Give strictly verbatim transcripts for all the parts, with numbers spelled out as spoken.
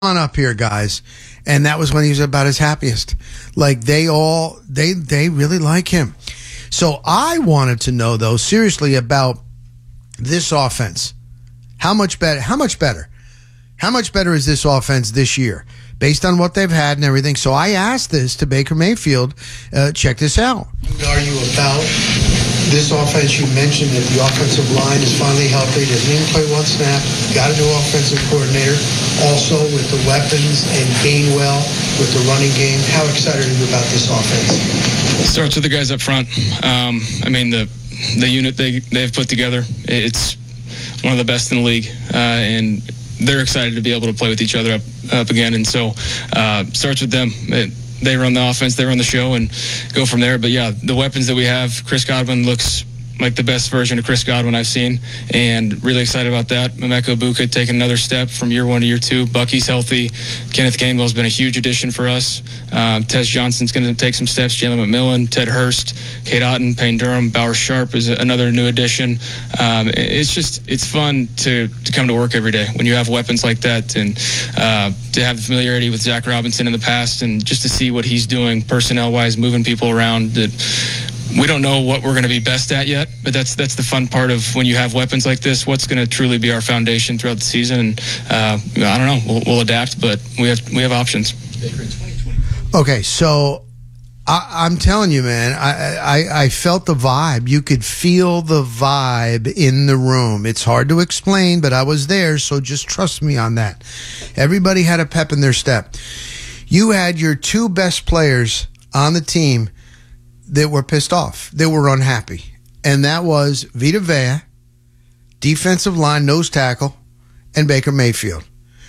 on up here, guys. And that was when he was about his happiest. Like, they all, they, they really like him. So I wanted to know, though, seriously, about this offense. How much better? How much better? How much better is this offense this year, based on what they've had and everything? So I asked this to Baker Mayfield. Uh, check this out. Are you about this offense? You mentioned that the offensive line is finally healthy. They didn't play one snap. Got a new offensive coordinator. Also with the weapons and Gainwell with the running game. How excited are you about this offense? It starts with the guys up front. Um, I mean, the the unit they, they've put together, it's one of the best in the league. Uh, and they're excited to be able to play with each other up, up again. And so uh starts with them. It, they run the offense, they run the show, and go from there. But, yeah, the weapons that we have, Chris Godwin looks like the best version of Chris Godwin I've seen, and really excited about that. Emeka Egbuka taking another step from year one to year two. Bucky's healthy. Kenneth Gainwell's been a huge addition for us. Um, Tez Johnson's going to take some steps. Jalen McMillan, Ted Hurst, Kate Otten, Payne Durham, Bauer Sharp is another new addition. Um, it's just, it's fun to, to come to work every day when you have weapons like that, and uh, to have the familiarity with Zach Robinson in the past, and just to see what he's doing personnel-wise, moving people around. That we don't know what we're going to be best at yet, but that's that's the fun part of when you have weapons like this. What's going to truly be our foundation throughout the season? And uh, I don't know. We'll, we'll adapt, but we have we have options. Okay, so I, I'm telling you, man, I, I I felt the vibe. You could feel the vibe in the room. It's hard to explain, but I was there, so just trust me on that. Everybody had a pep in their step. You had your two best players on the team that were pissed off, that were unhappy. And that was Vita Vea, defensive line, nose tackle, and Baker Mayfield.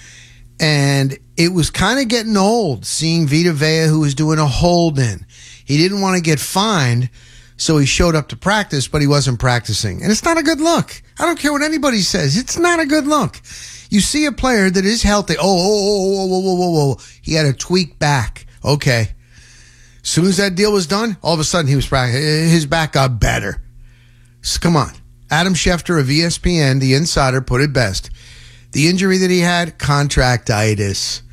And it was kind of getting old seeing Vita Vea, who was doing a hold-in. He didn't want to get fined, so he showed up to practice, but he wasn't practicing. And it's not a good look. I don't care what anybody says. It's not a good look. You see a player that is healthy. Oh, oh, oh, whoa, whoa, whoa, whoa. He had a tweak back. Okay. As soon as that deal was done, all of a sudden he was his back got better. So come on. Adam Schefter of E S P N, the insider, put it best. The injury that he had, contractitis.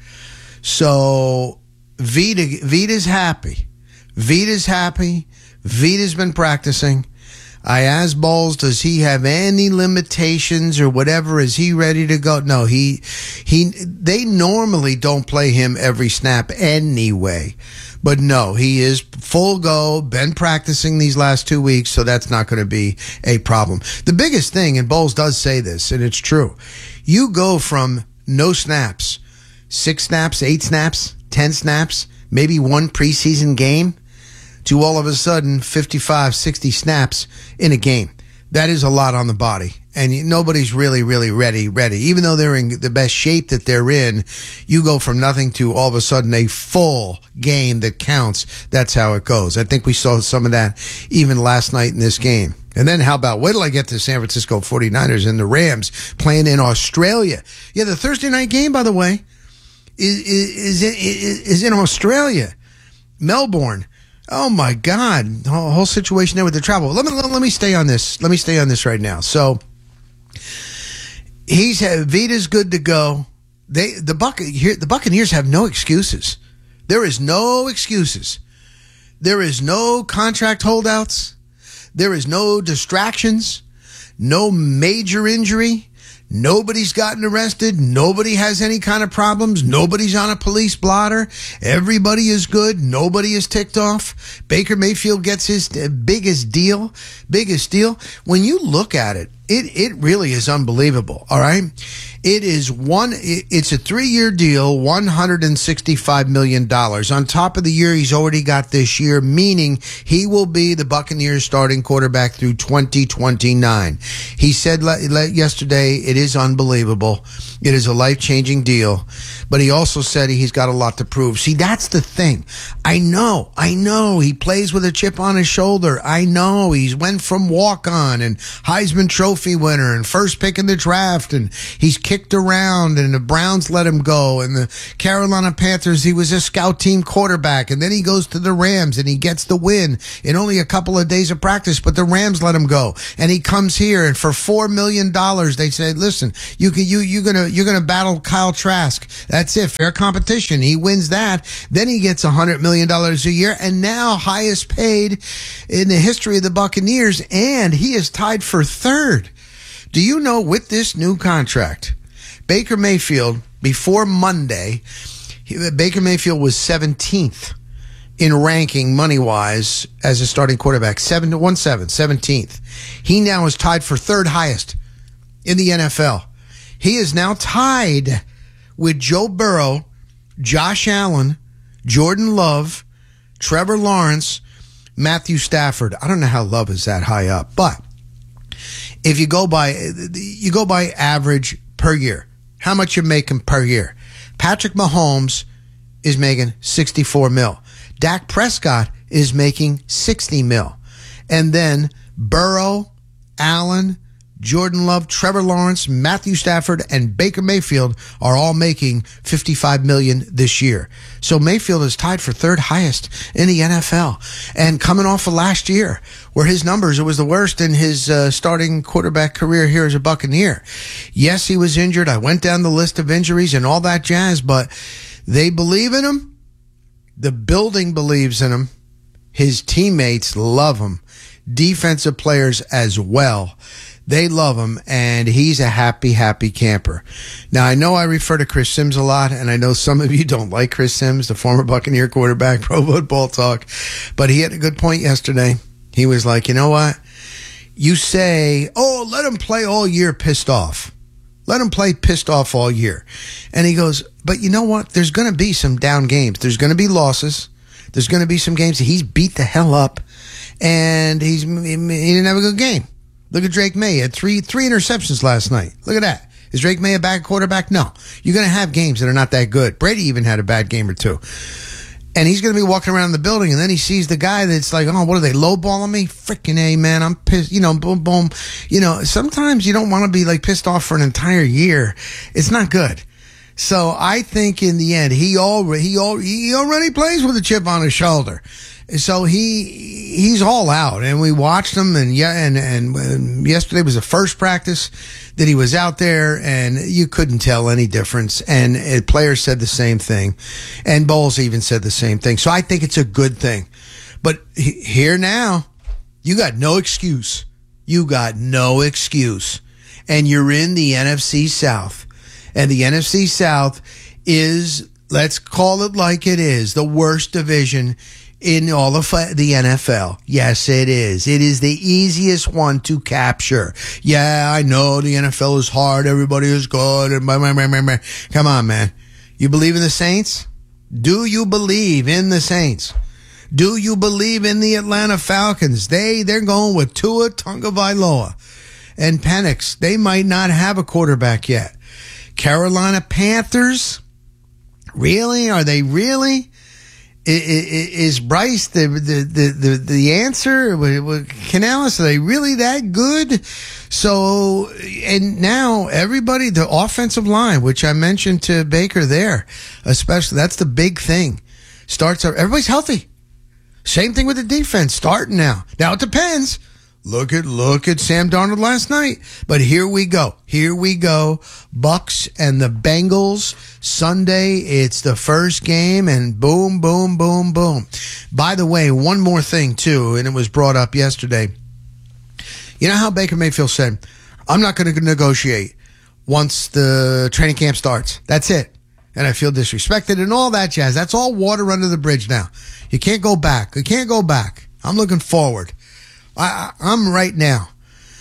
So Vita, Vita's happy. Vita's happy. Vita's been practicing. I asked Bowles, does he have any limitations or whatever? Is he ready to go? No, he, he, they normally don't play him every snap anyway. But no, he is full go, been practicing these last two weeks, so that's not going to be a problem. The biggest thing, and Bowles does say this, and it's true, you go from no snaps, six snaps, eight snaps, ten snaps, maybe one preseason game, to all of a sudden fifty-five, sixty snaps in a game. That is a lot on the body. And nobody's really, really ready, ready. Even though they're in the best shape that they're in, you go from nothing to all of a sudden a full game that counts. That's how it goes. I think we saw some of that even last night in this game. And then how about, wait till I get to San Francisco forty-niners and the Rams playing in Australia. Yeah, the Thursday night game, by the way, is, is, is, is in Australia. Melbourne. Oh my God, the whole, whole situation there with the travel. Let me let, let me stay on this. Let me stay on this right now. So he's Vita's good to go. They the Buc here the Buccaneers have no excuses. There is no excuses. There is no contract holdouts. There is no distractions. No major injury. Nobody's gotten arrested. Nobody has any kind of problems. Nobody's on a police blotter. Everybody is good. Nobody is ticked off. Baker Mayfield gets his biggest deal. Biggest deal. When you look at it, it, it really is unbelievable. All right. It is one, it's a three-year deal, one hundred sixty-five million dollars. On top of the year he's already got this year, meaning he will be the Buccaneers starting quarterback through twenty twenty-nine. He said yesterday, it is unbelievable. It is a life-changing deal. But he also said he's got a lot to prove. See, that's the thing. I know, I know he plays with a chip on his shoulder. I know he's went from walk-on and Heisman Trophy trophy winner and first pick in the draft, and he's kicked around, and the Browns let him go, and the Carolina Panthers, he was a scout team quarterback, and then he goes to the Rams and he gets the win in only a couple of days of practice, but the Rams let him go, and he comes here, and for four million dollars they said, listen, you can you you're gonna you're gonna battle Kyle Trask. That's it, fair competition. He wins that, then he gets a hundred million dollars a year, and now highest paid in the history of the Buccaneers, and he is tied for third. Do you know, with this new contract, Baker Mayfield, before Monday, he, Baker Mayfield was seventeenth in ranking money-wise as a starting quarterback, seven to one seven, seventeenth. He now is tied for third highest in the N F L. He is now tied with Joe Burrow, Josh Allen, Jordan Love, Trevor Lawrence, Matthew Stafford. I don't know how Love is that high up, but if you go by you go by average per year, how much you're making per year. Patrick Mahomes is making sixty-four mil. Dak Prescott is making sixty mil. And then Burrow, Allen, Jordan Love, Trevor Lawrence, Matthew Stafford, and Baker Mayfield are all making fifty-five million dollars this year. So Mayfield is tied for third highest in the N F L. And coming off of last year, where his numbers, it was the worst in his uh, starting quarterback career here as a Buccaneer. Yes, he was injured. I went down the list of injuries and all that jazz, but they believe in him. The building believes in him. His teammates love him. Defensive players as well. They love him, and he's a happy, happy camper. Now, I know I refer to Chris Sims a lot, and I know some of you don't like Chris Sims, the former Buccaneer quarterback, Pro Football Talk, but he had a good point yesterday. He was like, you know what? You say, oh, let him play all year pissed off. Let him play pissed off all year. And he goes, but you know what? There's going to be some down games. There's going to be losses. There's going to be some games that he's beat the hell up, and he's he didn't have a good game. Look at Drake May. He had three three interceptions last night. Look at that. Is Drake May a bad quarterback? No. You're going to have games that are not that good. Brady even had a bad game or two. And he's going to be walking around the building, and then he sees the guy that's like, oh, what are they, lowballing me? Freaking A, man. I'm pissed. You know, boom, boom. You know, sometimes you don't want to be like pissed off for an entire year. It's not good. So I think in the end, he already, he already, he already plays with a chip on his shoulder. So he he's all out, and we watched him, and yeah, and, and and yesterday was the first practice that he was out there, and you couldn't tell any difference. And uh, players said the same thing, and Bowles even said the same thing. So I think it's a good thing. But he, here now, you got no excuse. You got no excuse, and you're in the N F C South, and the N F C South is, let's call it like it is, the worst division in all of the N F L. Yes, it is. It is the easiest one to capture. Yeah, I know the N F L is hard. Everybody is good. And blah, blah, blah, blah, blah. Come on, man. You believe in the Saints? Do you believe in the Saints? Do you believe in the Atlanta Falcons? They, they're going with Tua Tagovailoa and Penix. They might not have a quarterback yet. Carolina Panthers? Really? Are they really? Is Bryce the the the the answer? Canales, are they really that good? So, and now everybody, the offensive line, which I mentioned to Baker there, especially, that's the big thing. Starts up, everybody's healthy. Same thing with the defense, starting now. Now it depends. Look at look at Sam Darnold last night. But here we go. Here we go. Bucks and the Bengals. Sunday, it's the first game, and boom, boom, boom, boom. By the way, one more thing, too, and it was brought up yesterday. You know how Baker Mayfield said, I'm not going to negotiate once the training camp starts. That's it. And I feel disrespected and all that jazz. That's all water under the bridge now. You can't go back. You can't go back. I'm looking forward. I, I'm right now.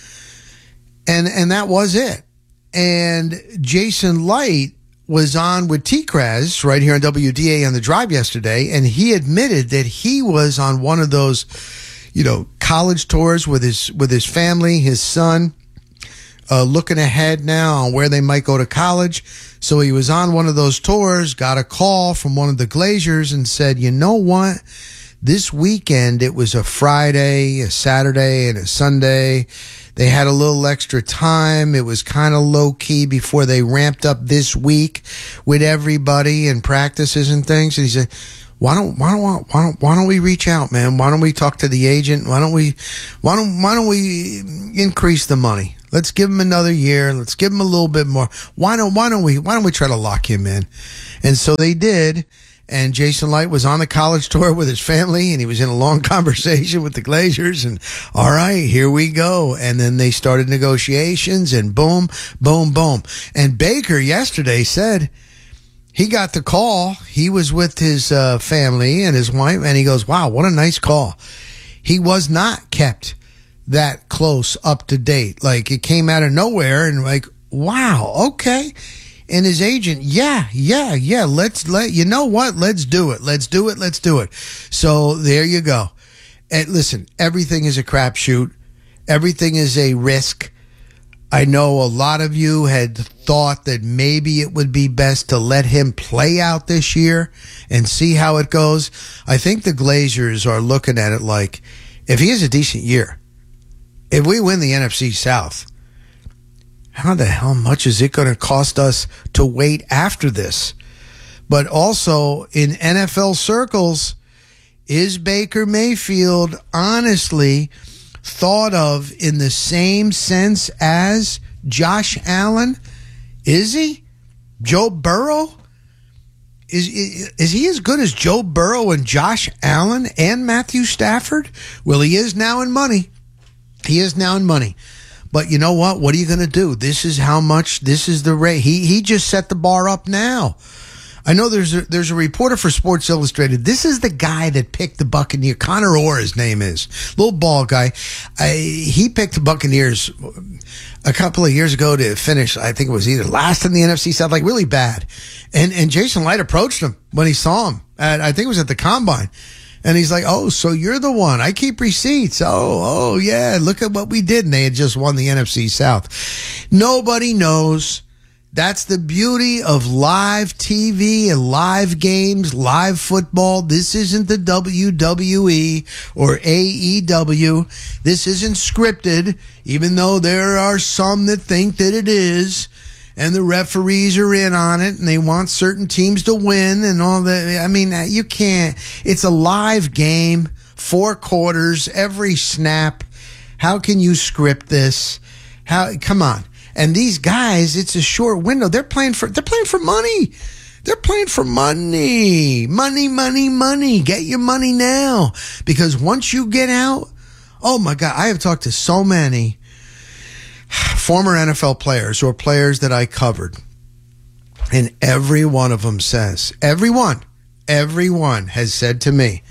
And and that was it. And Jason Light was on with T-Kraz right here on W D A on The Drive yesterday, and he admitted that he was on one of those, you know, college tours with his with his family, his son, uh, looking ahead now on where they might go to college. So he was on one of those tours, got a call from one of the Glazers and said, you know what? This weekend, it was a Friday, a Saturday, and a Sunday. They had a little extra time. It was kind of low key before they ramped up this week with everybody and practices and things. And he said, why don't, why don't, why don't, why don't we reach out, man? Why don't we talk to the agent? Why don't we, why don't, why don't we increase the money? Let's give him another year. Let's give him a little bit more. Why don't, why don't we, why don't we try to lock him in? And so they did. And Jason Licht was on the college tour with his family, and he was in a long conversation with the Glazers. And all right, here we go. And then they started negotiations, and boom, boom, boom. And Baker yesterday said he got the call. He was with his uh, family and his wife, and he goes, wow, what a nice call. He was not kept that close, up to date. Like, it came out of nowhere, and like, wow, okay. And his agent, yeah, yeah, yeah, let's let, you know what? Let's do it. Let's do it. Let's do it. So there you go. And listen, everything is a crapshoot. Everything is a risk. I know a lot of you had thought that maybe it would be best to let him play out this year and see how it goes. I think the Glazers are looking at it like, if he has a decent year, if we win the N F C South, how the hell much is it going to cost us to wait after this? But also in N F L circles, is Baker Mayfield honestly thought of in the same sense as Josh Allen? Is he? Joe Burrow? Is, is, is he as good as Joe Burrow and Josh Allen and Matthew Stafford? Well, he is now in money. He is now in money. But you know what? What are you going to do? This is how much, this is the rate. He he just set the bar up now. I know there's a, there's a reporter for Sports Illustrated. This is the guy that picked the Buccaneers. Connor Orr, his name is. Little ball guy. I, he picked the Buccaneers a couple of years ago to finish, I think it was either last in the N F C South, like really bad. And and Jason Licht approached him when he saw him. At, I think it was at the Combine. And he's like, oh, so you're the one. I keep receipts. Oh, oh, yeah, look at what we did. And they had just won the N F C South. Nobody knows. That's the beauty of live T V and live games, live football. This isn't the W W E or A E W. This isn't scripted, even though there are some that think that it is. And the referees are in on it, and they want certain teams to win and all that. I mean, you can't. It's a live game, four quarters, every snap. How can you script this? How? Come on. And these guys, it's a short window. They're playing for. They're playing for money. They're playing for money, money, money, money. Get your money now, because once you get out, oh my God, I have talked to so many former N F L players or players that I covered, and every one of them says, everyone, everyone has said to me,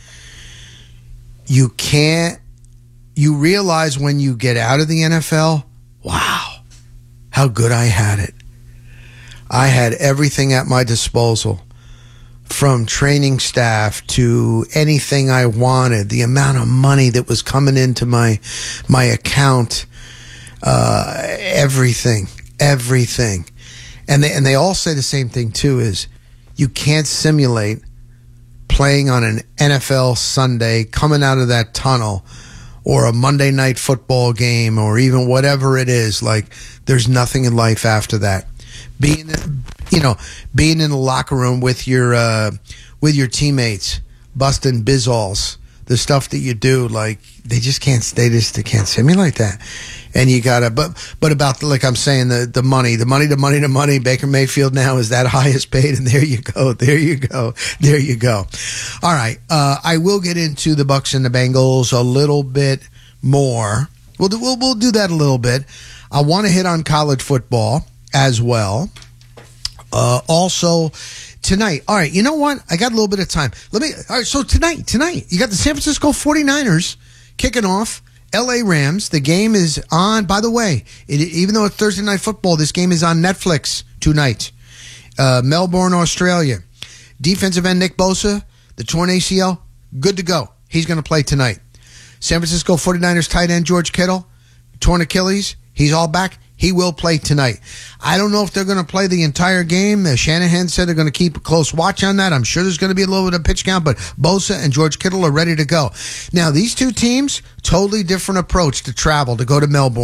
you can't, you realize when you get out of the N F L, wow, how good I had it. I had everything at my disposal, from training staff to anything I wanted, the amount of money that was coming into my my account. Uh, everything, everything. And they, and they all say the same thing too, is you can't simulate playing on an N F L Sunday, coming out of that tunnel, or a Monday night football game, or even whatever it is. Like, there's nothing in life after that. Being, you know, being in the locker room with your, uh, with your teammates, busting bizzalls, the stuff that you do, like, they just can't, they just, they can't simulate that. And you gotta, but, but about, the, like I'm saying, the, the money, the money, the money, the money, Baker Mayfield now is that highest paid, and there you go, there you go, there you go. All right, uh, I will get into the Bucs and the Bengals a little bit more. We'll do, we'll, we'll do that a little bit. I want to hit on college football as well. Uh, also, tonight, all right, you know what? I got a little bit of time. Let me, all right, so tonight, tonight, you got the San Francisco forty-niners kicking off L A Rams. The game is on, by the way, it, even though it's Thursday Night Football, this game is on Netflix tonight. Uh, Melbourne, Australia. Defensive end Nick Bosa, the torn A C L, good to go. He's going to play tonight. San Francisco forty-niners tight end George Kittle, torn Achilles, he's all back. He will play tonight. I don't know if they're going to play the entire game. Uh, Shanahan said they're going to keep a close watch on that. I'm sure there's going to be a little bit of pitch count, but Bosa and George Kittle are ready to go. Now, these two teams, totally different approach to travel to go to Melbourne.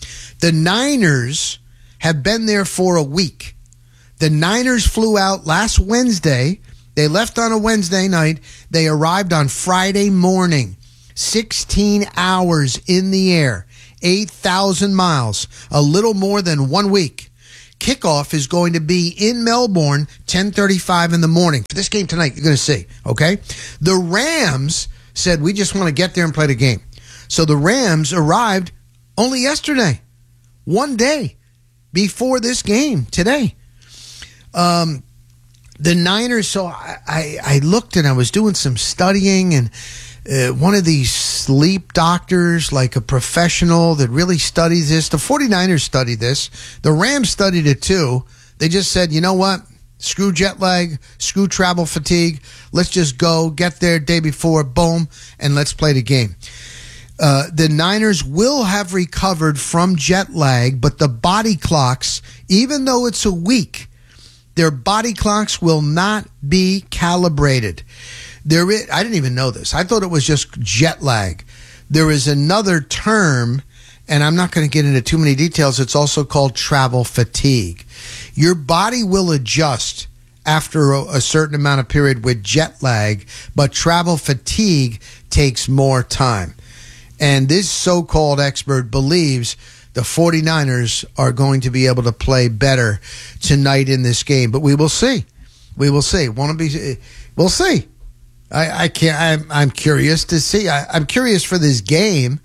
The Niners have been there for a week. The Niners flew out last Wednesday. They left on a Wednesday night. They arrived on Friday morning. sixteen hours in the air. eight thousand miles. A little more than one week. Kickoff is going to be in Melbourne, ten thirty-five in the morning. For this game tonight, you're going to see, okay? The Rams said, we just want to get there and play the game. So the Rams arrived only yesterday, one day before this game today. Um, the Niners, so I, I, I looked and I was doing some studying, and uh, one of these sleep doctors, like a professional that really studies this, the 49ers studied this. The Rams studied it too. They just said, you know what? Screw jet lag, screw travel fatigue. Let's just go, get there day before, boom, and let's play the game. Uh, the Niners will have recovered from jet lag, but the body clocks, even though it's a week, their body clocks will not be calibrated. There is, I didn't even know this. I thought it was just jet lag. There is another term, and I'm not going to get into too many details. It's also called travel fatigue. Your body will adjust after a, a certain amount of period with jet lag, but travel fatigue takes more time. And this so-called expert believes the 49ers are going to be able to play better tonight in this game. But we will see. We will see. Want to be? We'll see. I, I can't. I'm, I'm curious to see. I, I'm curious for this game.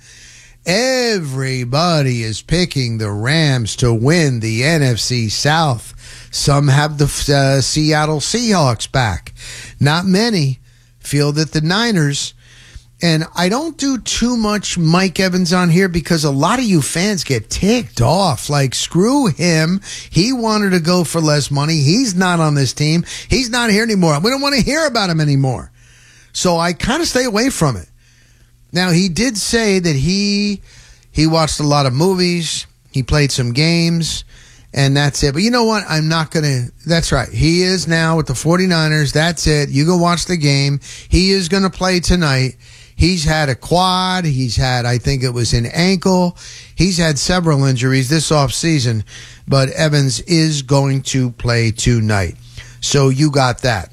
Everybody is picking the Rams to win the N F C South. Some have the uh, Seattle Seahawks back. Not many feel that the Niners. And I don't do too much Mike Evans on here because a lot of you fans get ticked off. Like, screw him. He wanted to go for less money. He's not on this team. He's not here anymore. We don't want to hear about him anymore. So I kind of stay away from it. Now, he did say that he he watched a lot of movies. He played some games. And that's it. But you know what? I'm not going to. That's right. He is now with the 49ers. That's it. You go watch the game. He is going to play tonight. He's had a quad. He's had, I think it was an ankle. He's had several injuries this offseason. But Evans is going to play tonight. So you got that.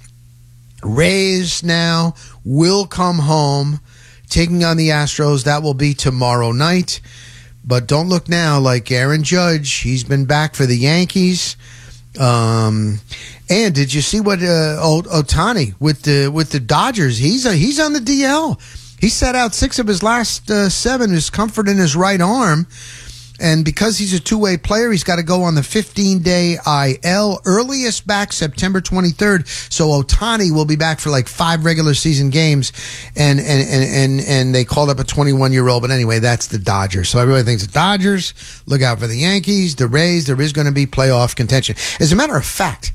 Rays now will come home, taking on the Astros. That will be tomorrow night. But don't look now like Aaron Judge. He's been back for the Yankees. Um, and did you see what uh, Ohtani with the with the Dodgers? He's a, he's on the D L. He sat out six of his last uh, seven. His comfort in his right arm. And because he's a two-way player, he's got to go on the fifteen-day I L. Earliest back September twenty-third. So Ohtani will be back for like five regular season games. And and and and, and they called up a twenty-one-year-old. But anyway, that's the Dodgers. So everybody thinks the Dodgers. Look out for the Yankees, the Rays. There is going to be playoff contention. As a matter of fact,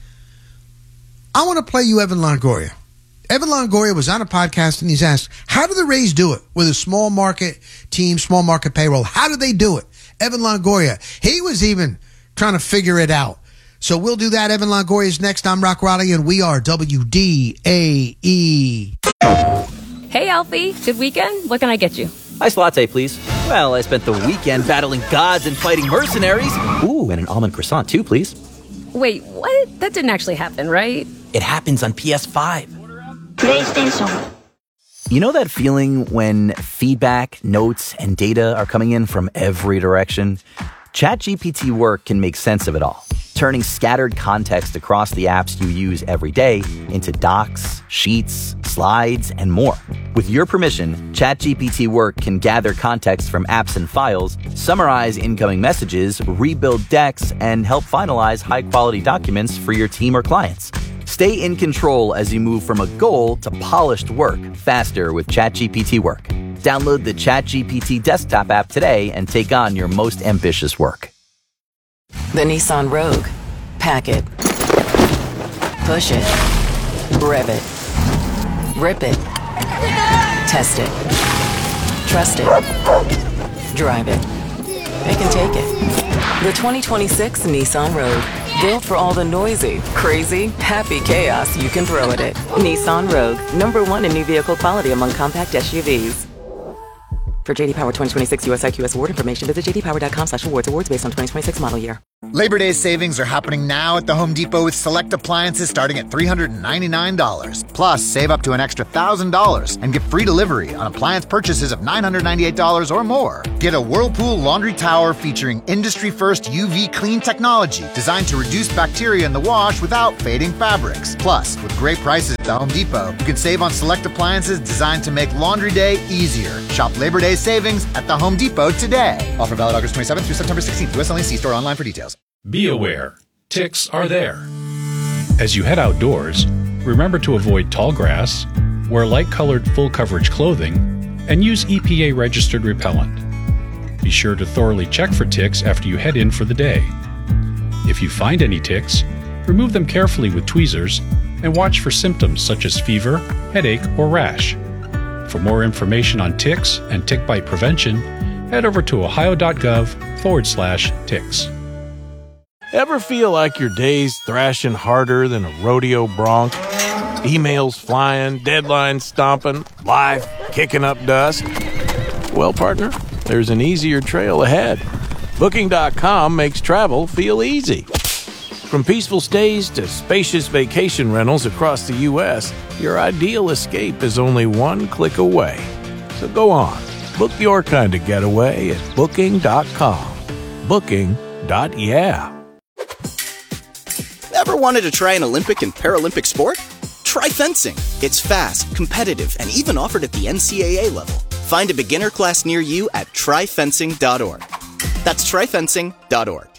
I want to play you Evan Longoria. Evan Longoria was on a podcast and he's asked, how do the Rays do it with a small market team, small market payroll? How do they do it? Evan Longoria. He was even trying to figure it out. So we'll do that. Evan Longoria is next. I'm Rock Riley, and we are W D A E. Hey, Alfie. Good weekend? What can I get you? Iced latte, please. Well, I spent the weekend battling gods and fighting mercenaries. Ooh, and an almond croissant, too, please. Wait, what? That didn't actually happen, right? It happens on P S five. PlayStation. You know that feeling when feedback, notes, and data are coming in from every direction? ChatGPT Work can make sense of it all, turning scattered context across the apps you use every day into docs, sheets, slides, and more. With your permission, ChatGPT Work can gather context from apps and files, summarize incoming messages, rebuild decks, and help finalize high-quality documents for your team or clients. Stay in control as you move from a goal to polished work faster with ChatGPT Work. Download the ChatGPT desktop app today and take on your most ambitious work. The Nissan Rogue. Pack it. Push it. Rev it. Rip it. Test it. Trust it. Drive it. Pick and take it. The twenty twenty-six Nissan Rogue. Built for all the noisy, crazy, happy chaos you can throw at it. Nissan Rogue. Number one in new vehicle quality among compact S U Vs. For J D Power twenty twenty-six U S I Q S award information, visit j d power dot com slash awards. Awards based on twenty twenty-six model year. Labor Day savings are happening now at the Home Depot with select appliances starting at three hundred ninety-nine dollars. Plus, save up to an extra one thousand dollars and get free delivery on appliance purchases of nine hundred ninety-eight dollars or more. Get a Whirlpool laundry tower featuring industry-first U V clean technology designed to reduce bacteria in the wash without fading fabrics. Plus, with great prices at the Home Depot, you can save on select appliances designed to make laundry day easier. Shop Labor Day savings at the Home Depot today. Offer valid August twenty-seventh through September sixteenth. U S only. See store online for details. Be aware, ticks are there. As you head outdoors, remember to avoid tall grass, wear light-colored full-coverage clothing, and use E P A-registered repellent. Be sure to thoroughly check for ticks after you head in for the day. If you find any ticks, remove them carefully with tweezers and watch for symptoms such as fever, headache, or rash. For more information on ticks and tick bite prevention, head over to ohio.gov forward slash ticks. Ever feel like your day's thrashing harder than a rodeo bronc? Emails flying, deadlines stomping, life kicking up dust? Well, partner, there's an easier trail ahead. Booking dot com makes travel feel easy. From peaceful stays to spacious vacation rentals across the U S, your ideal escape is only one click away. So go on, book your kind of getaway at Booking dot com. Booking. Yeah. Ever wanted to try an Olympic and Paralympic sport? Try fencing. It's fast, competitive, and even offered at the N C double A level. Find a beginner class near you at try fencing dot org. That's try fencing dot org.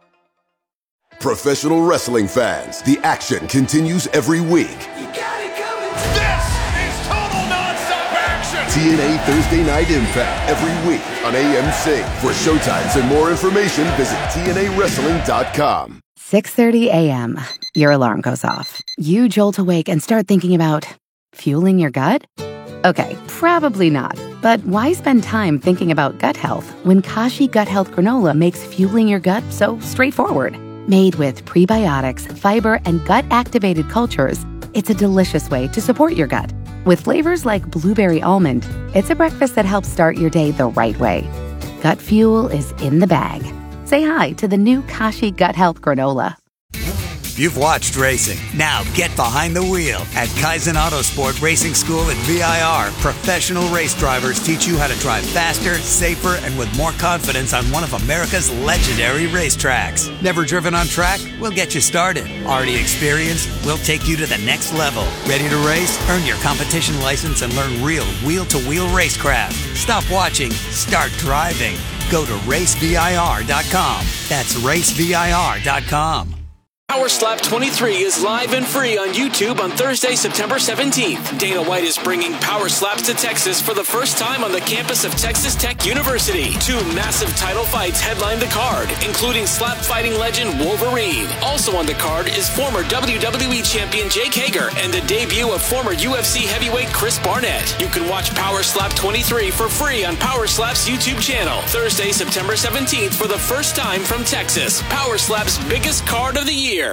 Professional wrestling fans, the action continues every week. You got it coming. This is total nonstop action. T N A Thursday Night Impact every week on A M C. For showtimes and more information, visit T N A wrestling dot com. six thirty a.m. Your alarm goes off. You jolt awake and start thinking about fueling your gut? Okay, probably not. But why spend time thinking about gut health when Kashi Gut Health Granola makes fueling your gut so straightforward? Made with prebiotics, fiber, and gut-activated cultures, it's a delicious way to support your gut. With flavors like blueberry almond, it's a breakfast that helps start your day the right way. Gut fuel is in the bag. Say hi to the new Kashi Gut Health Granola. You've watched racing. Now get behind the wheel. At Kaizen Autosport Racing School at V I R, professional race drivers teach you how to drive faster, safer, and with more confidence on one of America's legendary racetracks. Never driven on track? We'll get you started. Already experienced? We'll take you to the next level. Ready to race? Earn your competition license and learn real wheel-to-wheel racecraft. Stop watching. Start driving. Go to race V I R dot com. That's race V I R dot com. Power Slap twenty-three is live and free on YouTube on Thursday, September seventeenth. Dana White is bringing Power Slaps to Texas for the first time on the campus of Texas Tech University. Two massive title fights headline the card, including slap fighting legend Wolverine. Also on the card is former W W E champion Jake Hager and the debut of former U F C heavyweight Chris Barnett. You can watch Power Slap twenty-three for free on Power Slap's YouTube channel. Thursday, September seventeenth for the first time from Texas. Power Slap's biggest card of the year.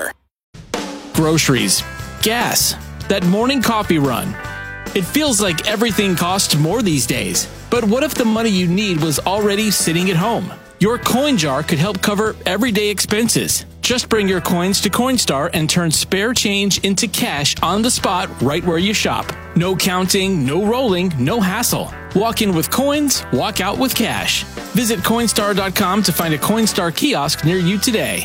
Groceries, gas, that morning coffee run. It feels like everything costs more these days. But what if the money you need was already sitting at home? Your coin jar could help cover everyday expenses. Just bring your coins to Coinstar and turn spare change into cash on the spot right where you shop. No counting, no rolling, no hassle. Walk in with coins, walk out with cash. Visit Coinstar dot com to find a Coinstar kiosk near you today.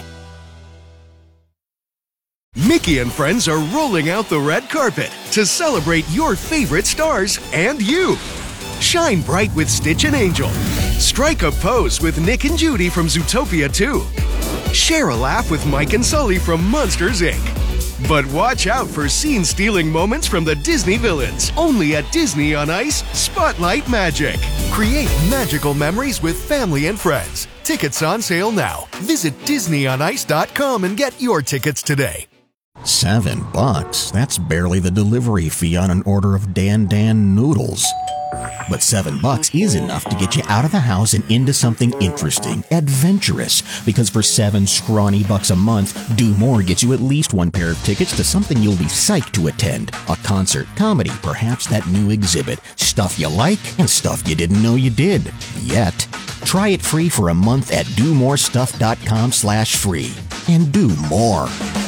Mickey and friends are rolling out the red carpet to celebrate your favorite stars and you. Shine bright with Stitch and Angel. Strike a pose with Nick and Judy from Zootopia two. Share a laugh with Mike and Sully from Monsters, Incorporated. But watch out for scene-stealing moments from the Disney villains. Only at Disney on Ice, Spotlight Magic. Create magical memories with family and friends. Tickets on sale now. Visit Disney on Ice dot com and get your tickets today. Seven bucks? That's barely the delivery fee on an order of Dan Dan noodles. But seven bucks is enough to get you out of the house and into something interesting, adventurous. Because for seven scrawny bucks a month, Do More gets you at least one pair of tickets to something you'll be psyched to attend. A concert, comedy, perhaps that new exhibit. Stuff you like and stuff you didn't know you did. Yet. Try it free for a month at do more stuff dot com slash free. And do more.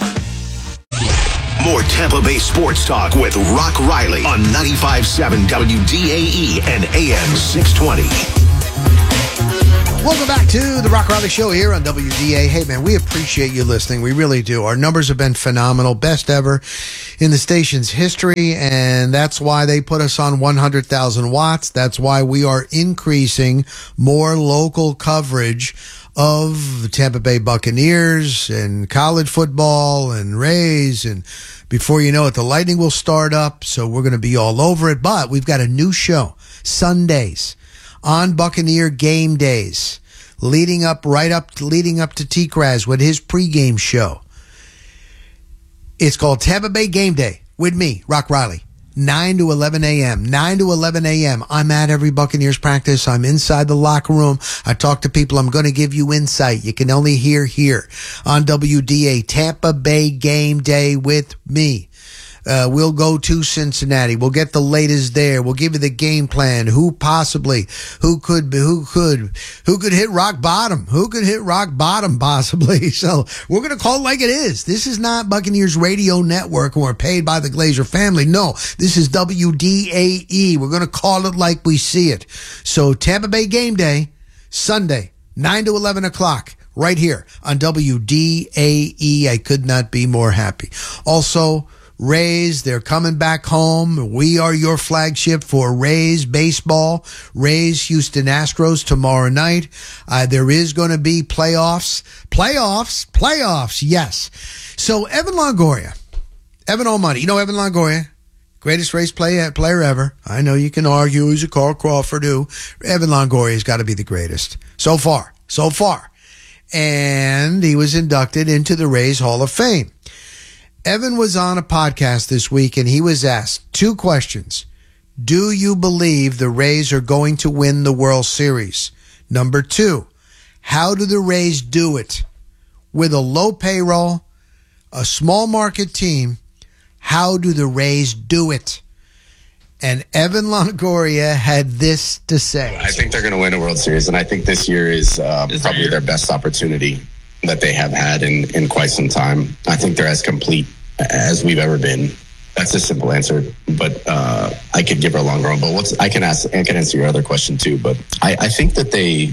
More Tampa Bay sports talk with Rock Riley on ninety-five point seven W D A E and A M six twenty. Welcome back to the Rock Riley Show here on W D A. Hey, man, we appreciate you listening. We really do. Our numbers have been phenomenal, best ever in the station's history, and that's why they put us on one hundred thousand watts. That's why we are increasing more local coverage of the Tampa Bay Buccaneers and college football and Rays, and before you know it, the Lightning will start up, so we're going to be all over it. But we've got a new show, Sundays, on Buccaneer game days, leading up, right up, leading up to T-Kraz with his pregame show. It's called Tampa Bay Game Day with me, Rock Riley. nine to eleven a.m. nine to eleven a.m. I'm at every Buccaneers practice. I'm inside the locker room. I talk to people. I'm going to give you insight you can only hear here on W D A. Tampa Bay Game Day with me. Uh, we'll go to Cincinnati. We'll get the latest there. We'll give you the game plan. Who possibly, who could be, who could, who could hit rock bottom? Who could hit rock bottom possibly? So we're going to call it like it is. This is not Buccaneers Radio Network, and we're paid by the Glazer family. No, this is W D A E. We're going to call it like we see it. So Tampa Bay Game Day, Sunday, nine to eleven o'clock. Right here on W D A E. I could not be more happy. Also, Rays, they're coming back home. We are your flagship for Rays baseball. Rays, Houston Astros tomorrow night. Uh, there is going to be playoffs. Playoffs. Playoffs. Yes. So Evan Longoria, Evan Almighty. You know Evan Longoria, greatest Rays play, player ever. I know you can argue he's a Carl Crawford who. Evan Longoria's got to be the greatest. So far. So far. And he was inducted into the Rays Hall of Fame. Evan was on a podcast this week, and he was asked two questions. Do you believe the Rays are going to win the World Series? Number two, how do the Rays do it? With a low payroll, a small market team, how do the Rays do it? And Evan Longoria had this to say. I think they're going to win a World Series, and I think this year is uh, probably their best opportunity that they have had in, in quite some time. I think they're as complete as we've ever been. That's a simple answer, but uh, I could give her a longer one. But what's I can ask, I can answer your other question too. But I, I think that they,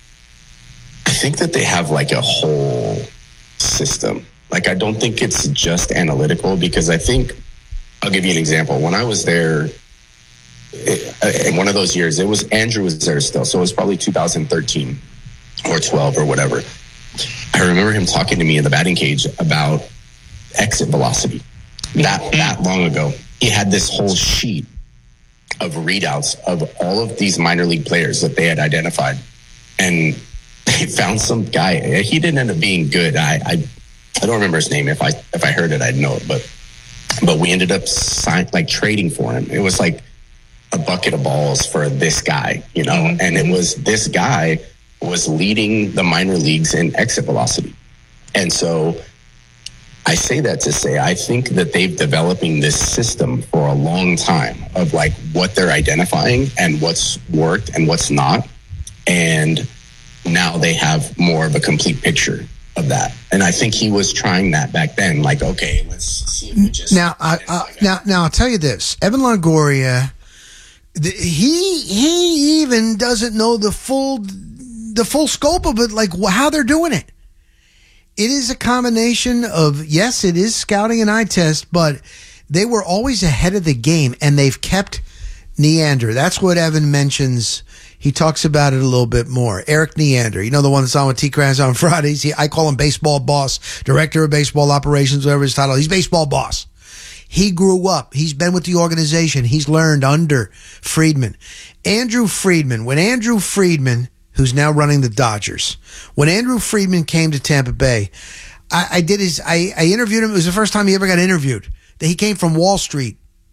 I think that they have like a whole system. Like I don't think it's just analytical, because I think I'll give you an example. When I was there, it, in one of those years, it was Andrew was there still, so it was probably two thousand thirteen or twelve or whatever. I remember him talking to me in the batting cage about exit velocity. That that long ago, he had this whole sheet of readouts of all of these minor league players that they had identified, and they found some guy. He didn't end up being good. I I, I don't remember his name. If I if I heard it, I'd know it. But but we ended up sign, like trading for him. It was like a bucket of balls for this guy, you know. Mm-hmm. And it was this guy was leading the minor leagues in exit velocity, and so. I say that to say I think that they've developing this system for a long time of like what they're identifying and what's worked and what's not. And now they have more of a complete picture of that. And I think he was trying that back then. Like, okay, let's see if we just... Now, I, uh, now, now I'll tell you this. Evan Longoria, the, he he even doesn't know the full the full scope of it, like how they're doing it. It is a combination of, yes, it is scouting and eye test, but they were always ahead of the game, and they've kept Neander. That's what Evan mentions. He talks about it a little bit more. Eric Neander, you know, the one that's on with T-Kraz on Fridays. He, I call him baseball boss, director of baseball operations, whatever his title. He's baseball boss. He grew up. He's been with the organization. He's learned under Friedman. Andrew Friedman, when Andrew Friedman... who's now running the Dodgers. When Andrew Friedman came to Tampa Bay, I, I did his, I, I interviewed him. It was the first time he ever got interviewed. He came from Wall Street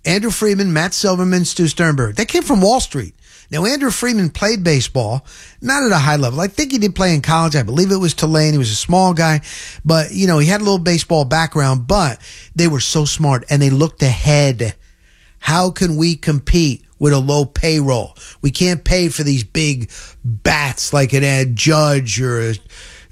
Andrew Friedman, Matt Silverman, Stu Sternberg. They came from Wall Street. Now, Andrew Friedman played baseball, not at a high level. I think he did play in college. I believe it was Tulane. He was a small guy, but, you know, he had a little baseball background, but they were so smart and they looked ahead. How can we compete with a low payroll? We can't pay for these big bats like an Ed Judge or a,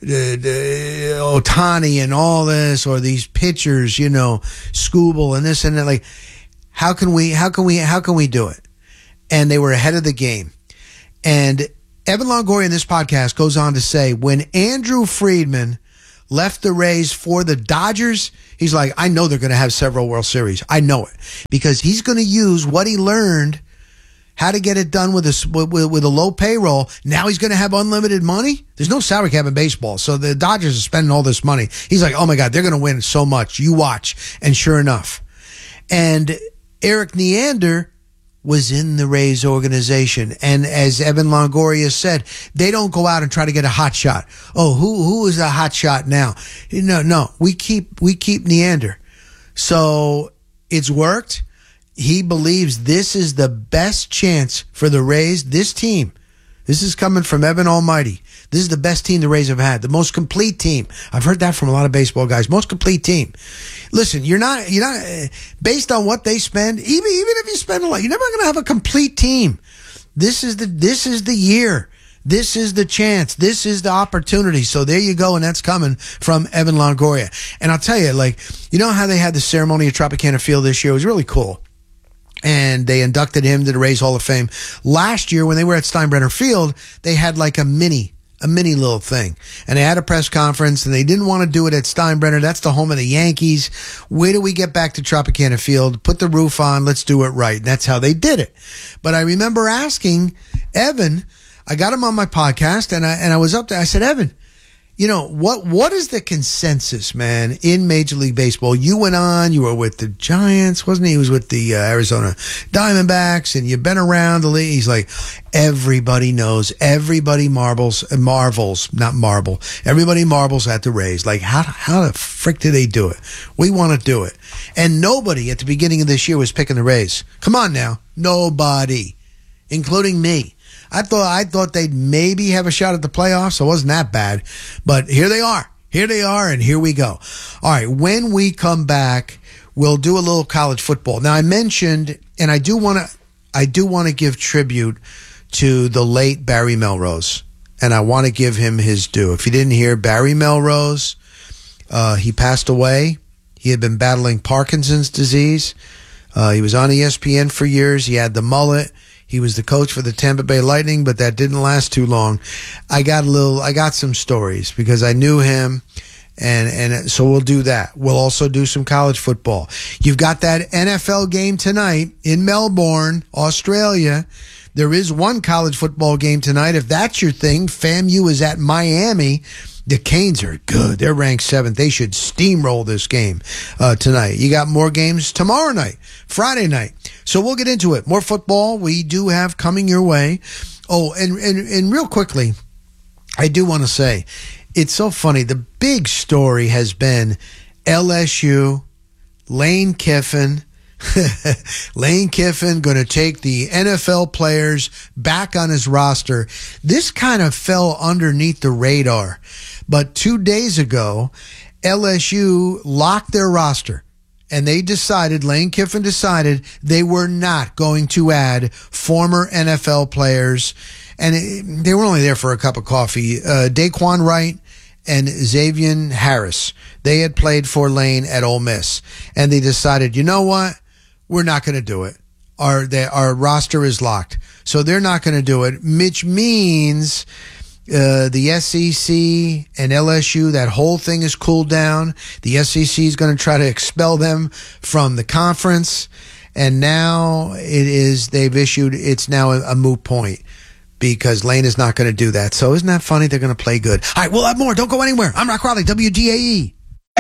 uh, Ohtani and all this, or these pitchers, you know, Scooble and this and that. Like, how can we, how can we, how can we do it? And they were ahead of the game. And Evan Longoria in this podcast goes on to say, when Andrew Friedman left the Rays for the Dodgers, he's like, I know they're going to have several World Series. I know it. Because he's going to use what he learned, how to get it done with a, with, with a low payroll. Now he's going to have unlimited money. There's no salary cap in baseball. So the Dodgers are spending all this money. He's like, oh my God, they're going to win so much. You watch. And sure enough. And Eric Neander was in the Rays organization. And as Evan Longoria said, they don't go out and try to get a hot shot. Oh, who who is a hot shot now? No, no. We keep we keep Neander. So it's worked. He believes this is the best chance for the Rays. This team, this is coming from Evan Almighty. This is the best team the Rays have had. The most complete team. I've heard that from a lot of baseball guys. Most complete team. Listen, you're not, you're not, uh, based on what they spend, even, even if you spend a lot, you're never going to have a complete team. This is the, this is the year. This is the chance. This is the opportunity. So there you go. And that's coming from Evan Longoria. And I'll tell you, like, you know how they had the ceremony at Tropicana Field this year? It was really cool. And they inducted him to the Rays Hall of Fame. Last year, when they were at Steinbrenner Field, they had like a mini, a mini little thing. And they had a press conference, and they didn't want to do it at Steinbrenner. That's the home of the Yankees. Where do we get back to Tropicana Field? Put the roof on. Let's do it right. And that's how they did it. But I remember asking Evan, I got him on my podcast, and I, and I was up there. I said, Evan, you know, what, what is the consensus, man, in Major League Baseball? You went on, you were with the Giants, wasn't he? He was with the uh, Arizona Diamondbacks, and you've been around the league. He's like, everybody knows, everybody marbles, marvels, not marble. Everybody marbles at the Rays. Like, how, how the frick do they do it? We want to do it. And nobody at the beginning of this year was picking the Rays. Come on now. Nobody, including me. I thought I thought they'd maybe have a shot at the playoffs, so it wasn't that bad. But here they are. Here they are, and here we go. All right, when we come back, we'll do a little college football. Now, I mentioned, and I do want to I do want to give tribute to the late Barry Melrose, and I want to give him his due. If you didn't hear, Barry Melrose, uh, he passed away. He had been battling Parkinson's disease. Uh, he was on E S P N for years. He had the mullet. He was the coach for the Tampa Bay Lightning, but that didn't last too long. I got a little, I got some stories because I knew him, and, and so we'll do that. We'll also do some college football. You've got that N F L game tonight in Melbourne, Australia. There is one college football game tonight. If that's your thing, FAMU is at Miami. The Canes are good. They're ranked seventh. They should steamroll this game uh, tonight. You got more games tomorrow night, Friday night. So we'll get into it. More football we do have coming your way. Oh, and, and, and real quickly, I do want to say, it's so funny. The big story has been L S U, Lane Kiffin. Lane Kiffin going to take the N F L players back on his roster. This kind of fell underneath the radar. But two days ago, L S U locked their roster, and they decided, Lane Kiffin decided, they were not going to add former N F L players. And it, they were only there for a cup of coffee. Uh, Daquan Wright and Xavier Harris, they had played for Lane at Ole Miss. And they decided, you know what? We're not going to do it. Our, they, our roster is locked. So they're not going to do it, which means uh, the S E C and L S U, that whole thing is cooled down. The S E C is going to try to expel them from the conference. And now it is, they've issued, it's now a, a moot point because Lane is not going to do that. So isn't that funny? They're going to play good. All right, we'll have more. Don't go anywhere. I'm Rock Riley, W D A E.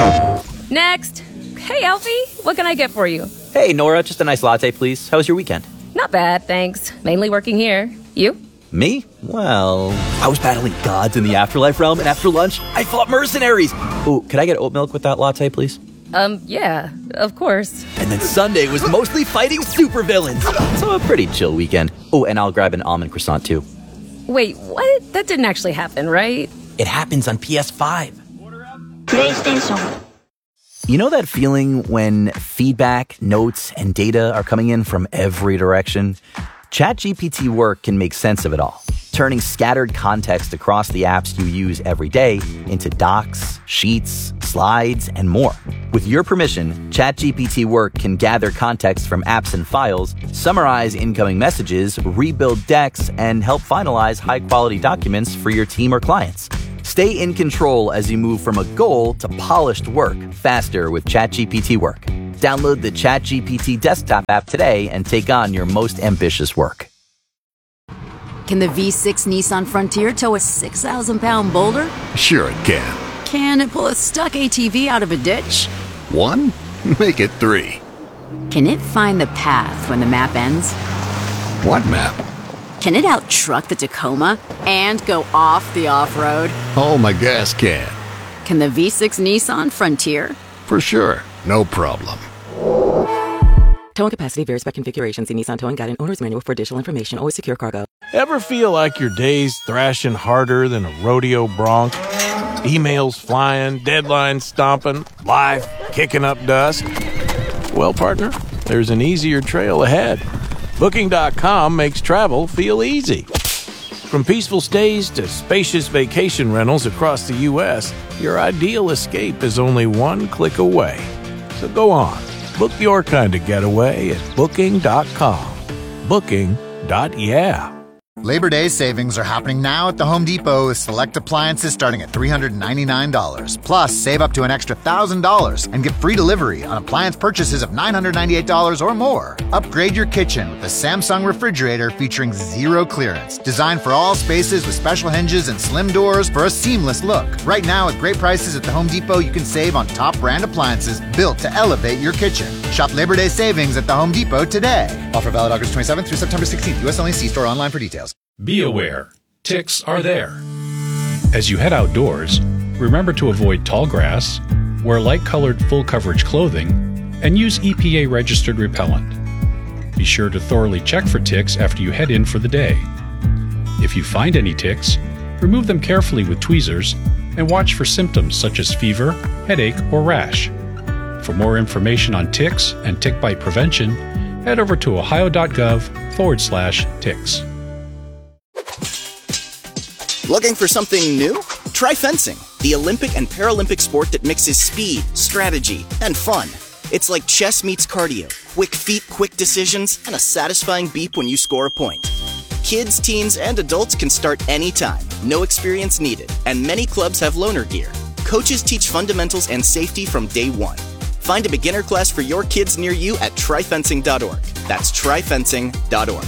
Next. Hey, Alfie. What can I get for you? Hey, Nora. Just a nice latte, please. How was your weekend? Not bad, thanks. Mainly working here. You? Me? Well, I was battling gods in the afterlife realm, and after lunch, I fought mercenaries. Ooh, could I get oat milk with that latte, please? Um, yeah, of course. And then Sunday was mostly fighting supervillains. So a pretty chill weekend. Oh, and I'll grab an almond croissant too. Wait, what? That didn't actually happen, right? It happens on P S five. PlayStation. You know that feeling when feedback, notes, and data are coming in from every direction? ChatGPT Work can make sense of it all, turning scattered context across the apps you use every day into docs, sheets, slides, and more. With your permission, ChatGPT Work can gather context from apps and files, summarize incoming messages, rebuild decks, and help finalize high-quality documents for your team or clients. Stay in control as you move from a goal to polished work faster with ChatGPT Work. Download the ChatGPT desktop app today and take on your most ambitious work. Can the V six Nissan Frontier tow a six thousand pound boulder? Sure it can. Can it pull a stuck A T V out of a ditch? One? Make it three. Can it find the path when the map ends? What map? Can it out-truck the Tacoma and go off the off-road? Oh, my gas can. Can the V six Nissan Frontier? For sure. No problem. Towing capacity varies by configuration. See Nissan Towing Guide and Owner's Manual for additional information. Always secure cargo. Ever feel like your day's thrashing harder than a rodeo bronc? Emails flying, deadlines stomping, life kicking up dust? Well, partner, there's an easier trail ahead. Booking dot com makes travel feel easy. From peaceful stays to spacious vacation rentals across the U S, your ideal escape is only one click away. So go on, book your kind of getaway at Booking dot com. Booking. Yeah. Labor Day savings are happening now at the Home Depot with select appliances starting at three hundred ninety-nine dollars. Plus, save up to an extra one thousand dollars and get free delivery on appliance purchases of nine hundred ninety-eight dollars or more. Upgrade your kitchen with the Samsung refrigerator featuring zero clearance. Designed for all spaces with special hinges and slim doors for a seamless look. Right now, at great prices at the Home Depot, you can save on top brand appliances built to elevate your kitchen. Shop Labor Day savings at the Home Depot today. Offer valid August twenty-seventh through September sixteenth. U S only. See store online for details. Be aware, ticks are there. As you head outdoors, remember to avoid tall grass, wear light-colored full-coverage clothing, and use E P A-registered repellent. Be sure to thoroughly check for ticks after you head in for the day. If you find any ticks, remove them carefully with tweezers and watch for symptoms such as fever, headache, or rash. For more information on ticks and tick bite prevention, head over to ohio.gov forward slash ticks. Looking for something new? Try fencing, the Olympic and Paralympic sport that mixes speed, strategy, and fun. It's like chess meets cardio, quick feet, quick decisions, and a satisfying beep when you score a point. Kids, teens, and adults can start anytime, no experience needed, and many clubs have loaner gear. Coaches teach fundamentals and safety from day one. Find a beginner class for your kids near you at try fencing dot org. That's try fencing dot org.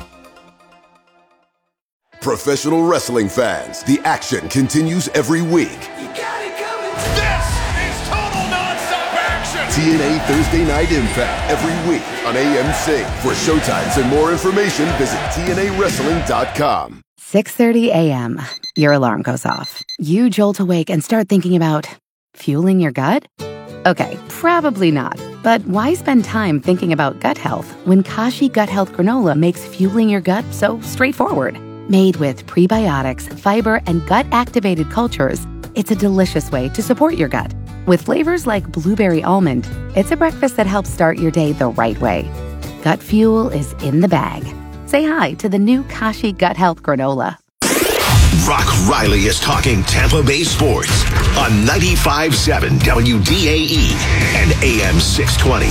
Professional wrestling fans, the action continues every week. This is total nonstop action. T N A Thursday Night Impact every week on A M C. For showtimes and more information, visit T N A wrestling dot com. six thirty a.m. Your alarm goes off. You jolt awake and start thinking about fueling your gut? Okay, probably not. But why spend time thinking about gut health when Kashi Gut Health Granola makes fueling your gut so straightforward? Made with prebiotics, fiber, and gut-activated cultures, it's a delicious way to support your gut. With flavors like blueberry almond, it's a breakfast that helps start your day the right way. Gut fuel is in the bag. Say hi to the new Kashi Gut Health Granola. Rock Riley is talking Tampa Bay sports on ninety-five point seven W D A E and A M six twenty.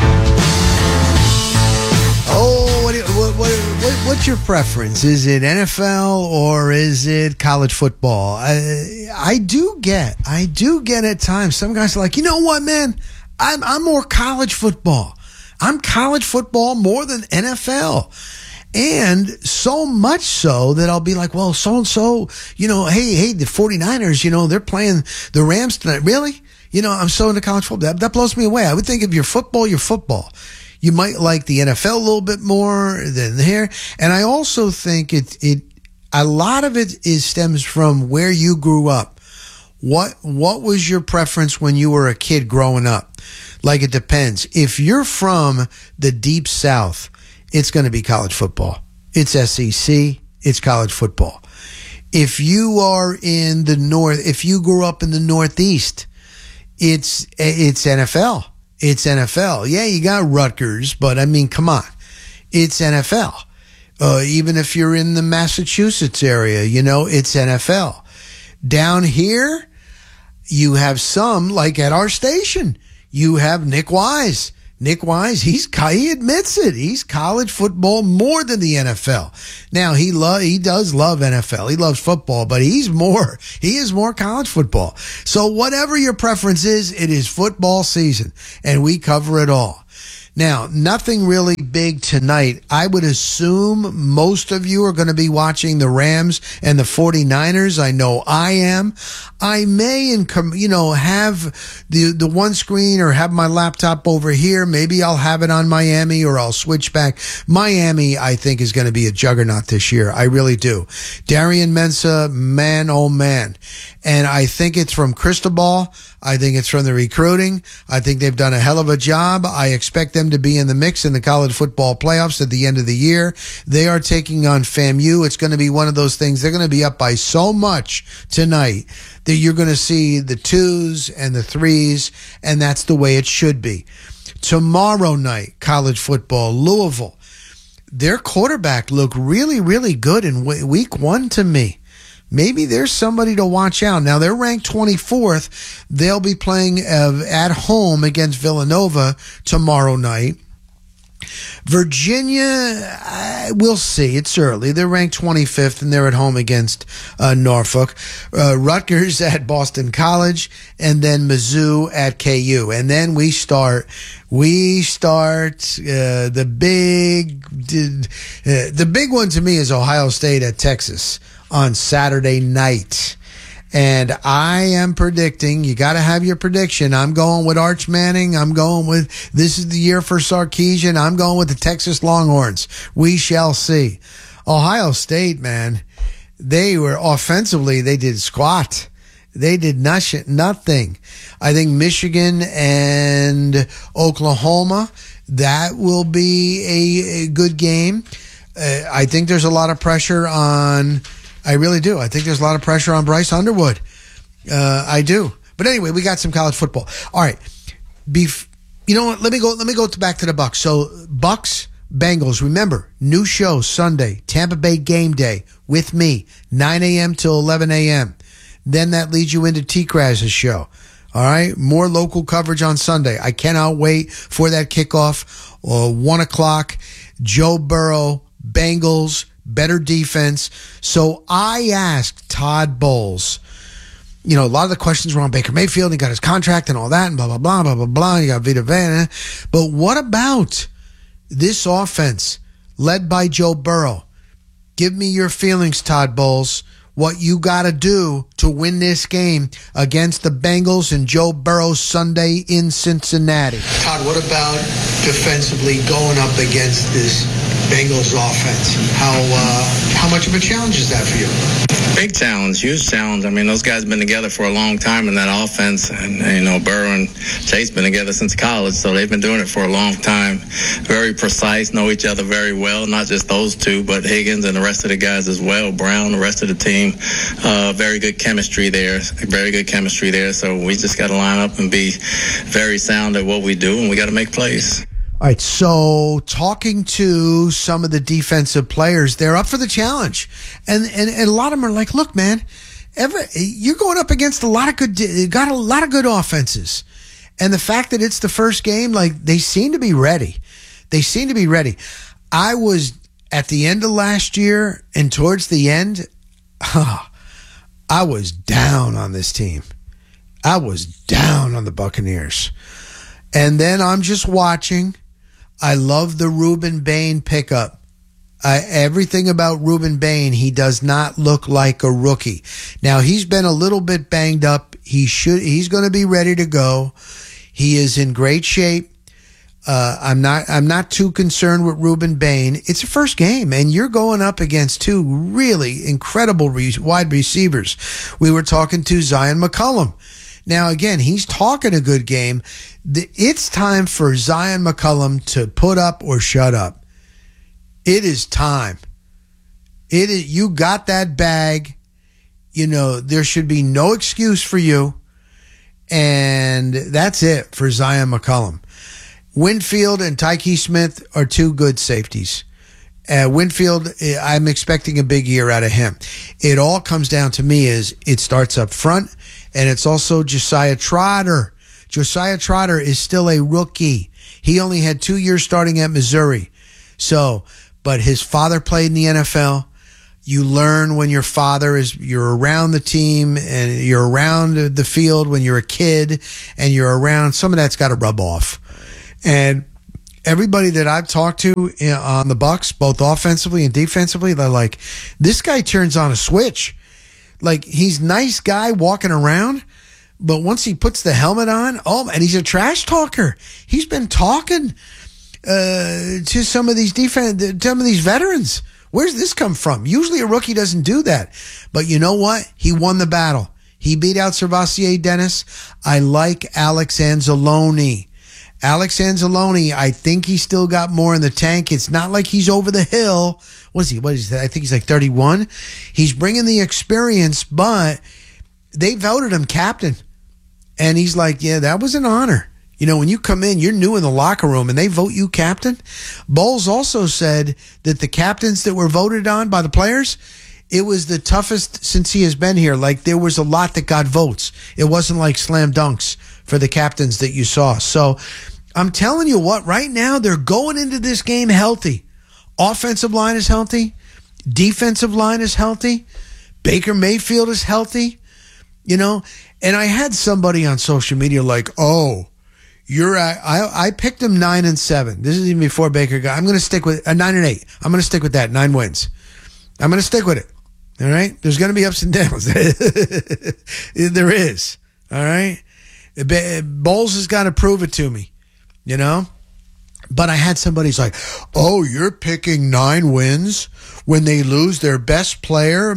Oh, what, what, what, what, what's your preference? Is it N F L or is it college football? I, I do get, I do get at times some guys are like, you know what, man? I'm, I'm more college football. I'm college football more than N F L. And so much so that I'll be like, well, so-and-so, you know, hey, hey, the 49ers, you know, they're playing the Rams tonight. Really? You know, I'm so into college football. That, that blows me away. I would think if you're football, you're football. You might like the N F L a little bit more than here. And I also think it, it, a lot of it is stems from where you grew up. What what was your preference when you were a kid growing up? Like, it depends. If you're from the deep South, it's going to be college football. It's S E C. It's college football. If you are in the North, if you grew up in the Northeast, it's it's N F L. It's N F L. Yeah, you got Rutgers, but I mean, come on. It's N F L. Uh, even if you're in the Massachusetts area, you know, it's N F L. Down here, you have some, like at our station, you have Nick Wise. Nick Wise, he's he admits it. He's college football more than the N F L. Now, he lo- he does love N F L. He loves football, but he's more, he is more college football. So whatever your preference is, it is football season, and we cover it all. Now, nothing really big tonight. I would assume most of you are going to be watching the Rams and the 49ers. I know I am. I may, in, you know, have the the one screen or have my laptop over here. Maybe I'll have it on Miami, or I'll switch back. Miami, I think, is going to be a juggernaut this year. I really do. Darian Mensah, man, oh man. And I think it's from Cristobal. I think it's from the recruiting. I think they've done a hell of a job. I expect them to be in the mix in the college football playoffs at the end of the year. They are taking on FAMU. It's going to be one of those things. They're going to be up by so much tonight that you're going to see the twos and the threes, and that's the way it should be. Tomorrow night, college football, Louisville. Their quarterback looked really, really good in week one to me. Maybe there's somebody to watch out. Now, they're ranked twenty-fourth. They'll be playing uh, at home against Villanova tomorrow night. Virginia, uh, we'll see. It's early. They're ranked twenty-fifth, and they're at home against uh, Norfolk. Uh, Rutgers at Boston College, and then Mizzou at K U. And then we start, we start uh, the big, uh, the big one to me is Ohio State at Texas on Saturday night. And I am predicting, you got to have your prediction. I'm going with Arch Manning. I'm going with, this is the year for Sarkisian. I'm going with the Texas Longhorns. We shall see. Ohio State, man, they were offensively, they did squat. They did nothing. I think Michigan and Oklahoma, that will be a, a good game. Uh, I think there's a lot of pressure on, I really do. I think there's a lot of pressure on Bryce Underwood. Uh, I do. But anyway, we got some college football. All right. Bef- you know what? Let me go. Let me go back to the Bucs. So Bucs, Bengals. Remember, new show Sunday, Tampa Bay game day with me, nine a.m. till eleven a.m. Then that leads you into T-Kraz's show. All right. More local coverage on Sunday. I cannot wait for that kickoff. Uh, one o'clock. Joe Burrow, Bengals. Better defense. So I asked Todd Bowles, you know, a lot of the questions were on Baker Mayfield. He got his contract and all that and blah, blah, blah, blah, blah, blah. You got Vita Vea. But what about this offense led by Joe Burrow? Give me your feelings, Todd Bowles. What you got to do to win this game against the Bengals and Joe Burrow Sunday in Cincinnati. Todd, what about defensively going up against this Bengals offense? How uh, how much of a challenge is that for you? Big challenge, huge challenge. I mean, those guys have been together for a long time in that offense. And, you know, Burrow and Chase been together since college, so they've been doing it for a long time. Very precise, know each other very well, not just those two, but Higgins and the rest of the guys as well, Brown, the rest of the team. Uh, very good chemistry there, very good chemistry there. So we just got to line up and be very sound at what we do, and we got to make plays. All right, so talking to some of the defensive players, they're up for the challenge. And and, and a lot of them are like, look, man, every, you're going up against a lot of good, got a lot of good offenses. And the fact that it's the first game, like, they seem to be ready. They seem to be ready. I was, at the end of last year and towards the end, oh, I was down on this team. I was down on the Buccaneers. And then I'm just watching. I love the Ruben Bain pickup. Uh, everything about Ruben Bain, he does not look like a rookie. Now, he's been a little bit banged up. He should. He's going to be ready to go. He is in great shape. Uh, I'm not. I'm not too concerned with Ruben Bain. It's a first game, and you're going up against two really incredible re- wide receivers. We were talking to Zion McCollum. Now, again, he's talking a good game. The, it's time for Zion McCollum to put up or shut up. It is time. It is. You got that bag. You know there should be no excuse for you, and that's it for Zion McCollum. Winfield and Tyke Smith are two good safeties. Uh, Winfield, I'm expecting a big year out of him. It all comes down to me is it starts up front, and it's also Josiah Trotter. Josiah Trotter is still a rookie. He only had two years starting at Missouri. So, but his father played in the N F L. You learn when your father is, you're around the team and you're around the field when you're a kid and you're around, some of that's got to rub off. And everybody that I've talked to on the Bucs, both offensively and defensively, they're like, this guy turns on a switch. Like, he's nice guy walking around, but once he puts the helmet on, oh, and he's a trash talker. He's been talking uh, to some of these defense, some of these veterans. Where's this come from? Usually a rookie doesn't do that. But you know what? He won the battle. He beat out Servassier Dennis. I like Alex Anzalone. Alex Anzalone, I think he's still got more in the tank. It's not like he's over the hill. What is he? What is that? I think he's like thirty-one. He's bringing the experience, but they voted him captain. And he's like, yeah, that was an honor. You know, when you come in, you're new in the locker room and they vote you captain. Bowles also said that the captains that were voted on by the players, it was the toughest since he has been here. Like, there was a lot that got votes. It wasn't like slam dunks for the captains that you saw. So I'm telling you what, right now they're going into this game healthy. Offensive line is healthy. Defensive line is healthy. Baker Mayfield is healthy. You know, and I had somebody on social media like, oh, you're at, I, I picked him nine and seven. This is even before Baker got, I'm going to stick with a uh, nine and eight. I'm going to stick with that. Nine wins. I'm going to stick with it. All right. There's going to be ups and downs. There is. All right. Bowles has got to prove it to me, you know? But I had somebody's like, oh, you're picking nine wins when they lose their best player?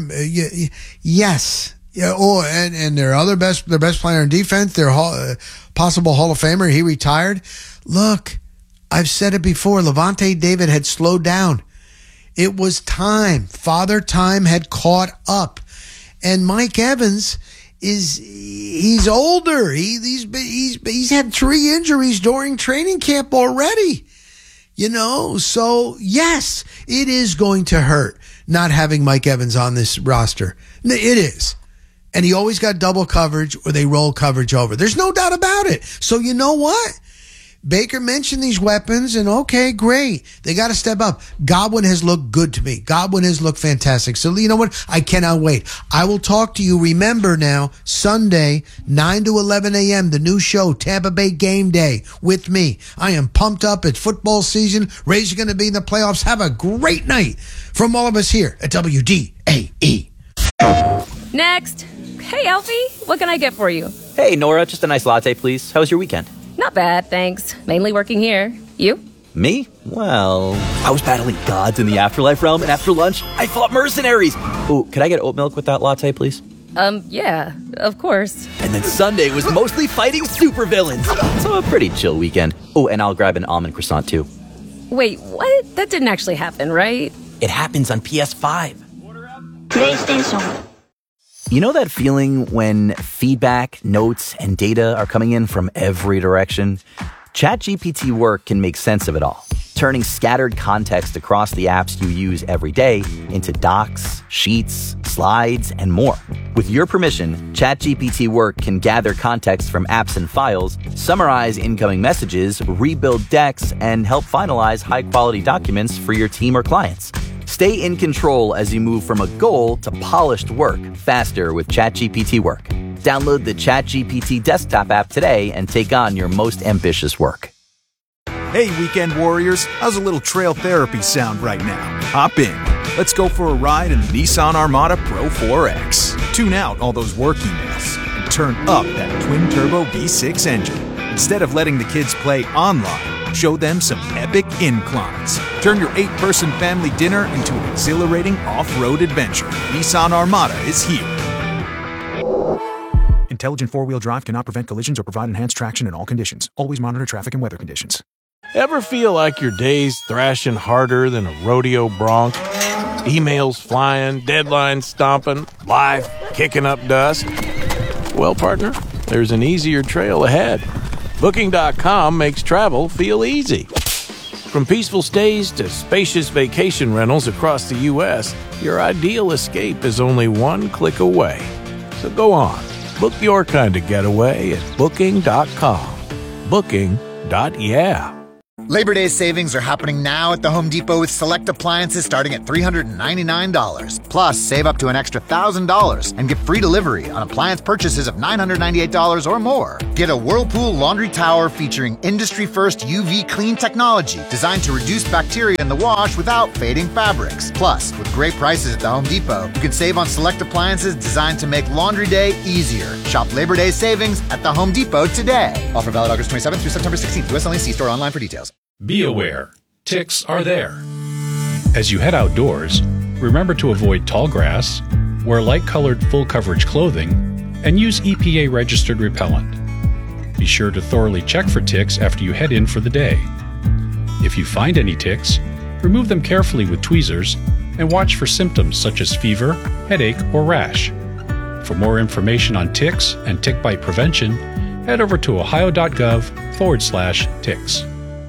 Yes. Yeah. Oh, and, and their other best, their best player in defense, their uh, possible Hall of Famer, he retired. Look, I've said it before. Levante David had slowed down. It was time. Father Time had caught up. And Mike Evans is, he's older. He, he's, he's, he's had three injuries during training camp already. You know, so yes, it is going to hurt not having Mike Evans on this roster. It is. And he always got double coverage or they roll coverage over. There's no doubt about it. So you know what? Baker mentioned these weapons, and okay, great. They got to step up. Godwin has looked good to me. Godwin has looked fantastic. So you know what? I cannot wait. I will talk to you. Remember now, Sunday, nine to eleven a.m., the new show, Tampa Bay Game Day, with me. I am pumped up. It's football season. Rays are going to be in the playoffs. Have a great night from all of us here at W D A E. Next. Hey, Alfie. What can I get for you? Hey, Nora. Just a nice latte, please. How was your weekend? Not bad, thanks. Mainly working here. You? Me? Well, I was battling gods in the afterlife realm, and after lunch, I fought mercenaries. Ooh, could I get oat milk with that latte, please? Um, yeah, of course. And then Sunday was mostly fighting supervillains. So a pretty chill weekend. Oh, and I'll grab an almond croissant, too. Wait, what? That didn't actually happen, right? It happens on P S five. PlayStation. You know that feeling when feedback, notes, and data are coming in from every direction? ChatGPT Work can make sense of it all, turning scattered context across the apps you use every day into docs, sheets, slides, and more. With your permission, ChatGPT Work can gather context from apps and files, summarize incoming messages, rebuild decks, and help finalize high-quality documents for your team or clients. Stay in control as you move from a goal to polished work faster with ChatGPT Work. Download the ChatGPT desktop app today and take on your most ambitious work. Hey, weekend warriors, how's a little trail therapy sound right now? Hop in. Let's go for a ride in the Nissan Armada Pro four X. Tune out all those work emails and turn up that twin-turbo V six engine. Instead of letting the kids play online, Show them some epic inclines. Turn your eight-person family dinner into an exhilarating off-road adventure. Nissan Armada is here. Intelligent four-wheel drive cannot prevent collisions or provide enhanced traction in all conditions. Always monitor traffic and weather conditions. Ever feel like your day's thrashing harder than a rodeo bronc? Emails flying, deadlines stomping, life kicking up dust? Well, partner, there's an easier trail ahead. Booking dot com makes travel feel easy. From peaceful stays to spacious vacation rentals across the U S, your ideal escape is only one click away. So go on, book your kind of getaway at Booking dot com. Booking. Yeah. Labor Day savings are happening now at the Home Depot with select appliances starting at three hundred ninety-nine dollars. Plus, save up to an extra one thousand dollars and get free delivery on appliance purchases of nine hundred ninety-eight dollars or more. Get a Whirlpool laundry tower featuring industry-first U V clean technology designed to reduce bacteria in the wash without fading fabrics. Plus, with great prices at the Home Depot, you can save on select appliances designed to make laundry day easier. Shop Labor Day savings at the Home Depot today. Offer valid August twenty-seventh through September sixteenth. U S only. See store online for details. Be aware, ticks are there. As you head outdoors, remember to avoid tall grass, wear light-colored full-coverage clothing, and use E P A-registered repellent. Be sure to thoroughly check for ticks after you head in for the day. If you find any ticks, remove them carefully with tweezers and watch for symptoms such as fever, headache, or rash. For more information on ticks and tick bite prevention, head over to ohio.gov forward slash ticks.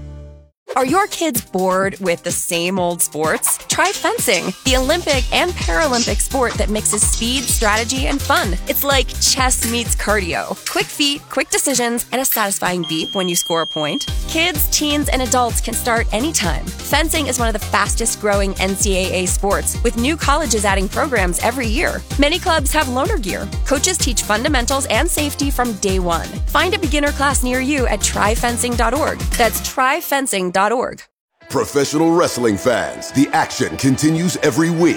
Are your kids bored with the same old sports? Try fencing, the Olympic and Paralympic sport that mixes speed, strategy, and fun. It's like chess meets cardio. Quick feet, quick decisions, and a satisfying beep when you score a point. Kids, teens, and adults can start anytime. Fencing is one of the fastest growing N C double A sports, with new colleges adding programs every year. Many clubs have loaner gear. Coaches teach fundamentals and safety from day one. Find a beginner class near you at try fencing dot org. That's try fencing dot org. Professional wrestling fans, the action continues every week.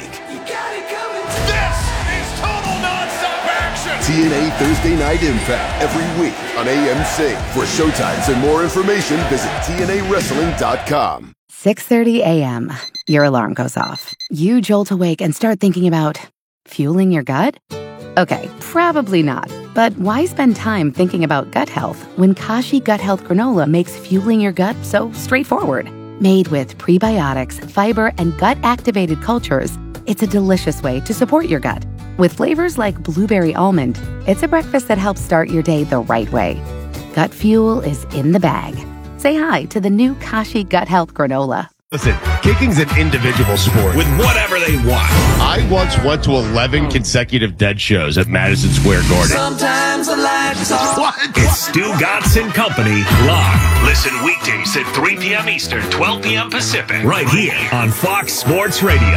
This is total nonstop action. T N A Thursday Night Impact every week on A M C. For showtimes and more information, visit T N A wrestling dot com. six thirty a.m. Your alarm goes off. You jolt awake and start thinking about fueling your gut? Okay, probably not. But why spend time thinking about gut health when Kashi Gut Health Granola makes fueling your gut so straightforward? Made with prebiotics, fiber, and gut-activated cultures, it's a delicious way to support your gut. With flavors like blueberry almond, it's a breakfast that helps start your day the right way. Gut fuel is in the bag. Say hi to the new Kashi Gut Health Granola. Listen, kicking's an individual sport with whatever they want. I once went to eleven consecutive dead shows at Madison Square Garden. Sometimes I like to talk. What? It's Stu Gatz and Company live. Listen weekdays at three p.m. Eastern, twelve p.m. Pacific. Right here on Fox Sports Radio.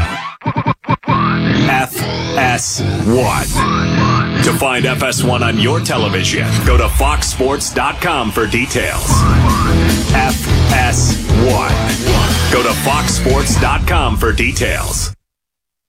F S one. To find F S one on your television, go to fox sports dot com for details. F S one. Go to fox sports dot com for details.